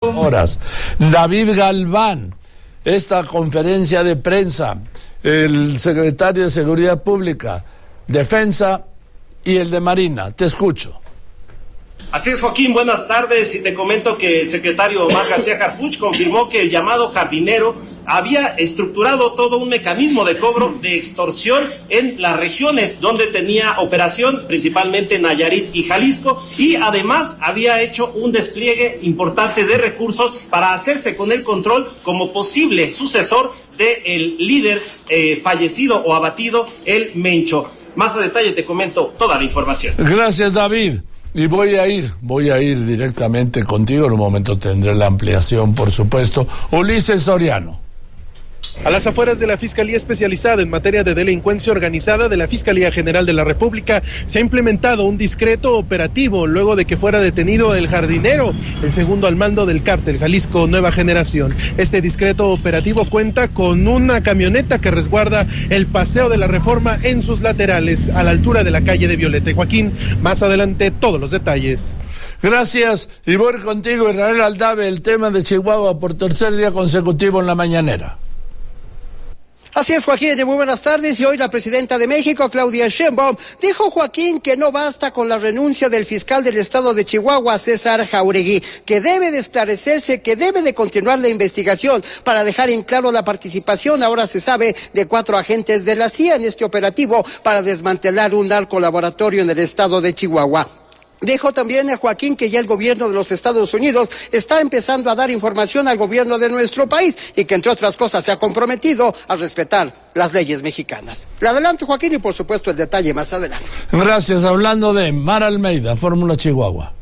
horas. David Galván, esta conferencia de prensa, el secretario de Seguridad Pública, Defensa y el de Marina. Te escucho. Así es, Joaquín, buenas tardes, y te comento que el secretario Omar García Harfuch confirmó que el llamado jardinero había estructurado todo un mecanismo de cobro de extorsión en las regiones donde tenía operación, principalmente Nayarit y Jalisco, y además había hecho un despliegue importante de recursos para hacerse con el control como posible sucesor del líder fallecido o abatido, el Mencho. Más a detalle te comento toda la información. Gracias, David. Y voy a ir directamente contigo. En un momento tendré la ampliación, por supuesto. Ulises Soriano. A las afueras de la Fiscalía Especializada en Materia de Delincuencia Organizada de la Fiscalía General de la República se ha implementado un discreto operativo luego de que fuera detenido el jardinero, el segundo al mando del cártel Jalisco Nueva Generación. Este discreto operativo cuenta con una camioneta que resguarda el Paseo de la Reforma en sus laterales, a la altura de la calle de Violeta y Joaquín. Más adelante, todos los detalles. Gracias, y voy contigo, Israel Aldave, el tema de Chihuahua por tercer día consecutivo en la mañanera. Así es, Joaquín, muy buenas tardes. Y hoy la presidenta de México, Claudia Sheinbaum, dijo, Joaquín, que no basta con la renuncia del fiscal del estado de Chihuahua, César Jauregui, que debe de esclarecerse, que debe de continuar la investigación para dejar en claro la participación, ahora se sabe, de 4 agentes de la CIA en este operativo para desmantelar un narcolaboratorio en el estado de Chihuahua. Dijo también Joaquín que ya el gobierno de los Estados Unidos está empezando a dar información al gobierno de nuestro país y que, entre otras cosas, se ha comprometido a respetar las leyes mexicanas. Le adelanto, Joaquín, y por supuesto el detalle más adelante. Gracias. Hablando de Mar Almeida, Fórmula Chihuahua.